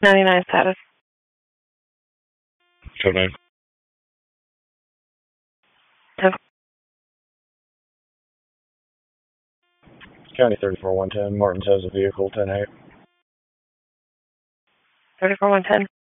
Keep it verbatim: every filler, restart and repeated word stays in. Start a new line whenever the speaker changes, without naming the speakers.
ninety-nine status.
Code name.
ten.
County thirty-four one ten. Martins has a vehicle, ten eight.
thirty-four one ten.